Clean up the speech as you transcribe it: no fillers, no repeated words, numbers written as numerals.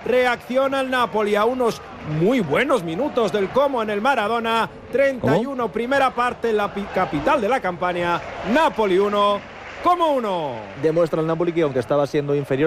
reacciona el Napoli a unos muy buenos minutos del Como en el Maradona. 31, primera parte en la capital de la Campania. Napoli 1, Como 1. Demuestra el Napoli que aunque estaba siendo inferior